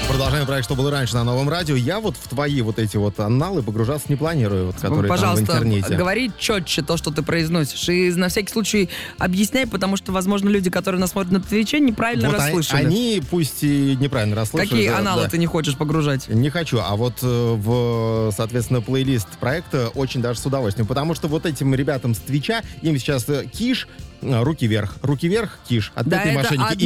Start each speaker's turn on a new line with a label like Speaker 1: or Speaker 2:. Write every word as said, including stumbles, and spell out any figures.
Speaker 1: Продолжаем проект «Что было раньше» на Новом радио. Я вот в твои вот эти вот анналы погружаться не планирую, вот, которые
Speaker 2: Пожалуйста,
Speaker 1: там в интернете.
Speaker 2: говори четче то, что ты произносишь. И на всякий случай объясняй, потому что, возможно, люди, которые нас смотрят на Твиче, неправильно
Speaker 1: вот
Speaker 2: расслышали.
Speaker 1: Они пусть и неправильно расслышали.
Speaker 2: Какие
Speaker 1: да,
Speaker 2: аналы
Speaker 1: да.
Speaker 2: ты не хочешь погружать?
Speaker 1: Не хочу, а вот э, в, соответственно, плейлист проекта очень даже с удовольствием, потому что вот этим ребятам с Твича, им сейчас э, Киш, э, руки вверх, руки вверх, Киш, от
Speaker 2: Да,
Speaker 1: этой
Speaker 2: это
Speaker 1: мошенники.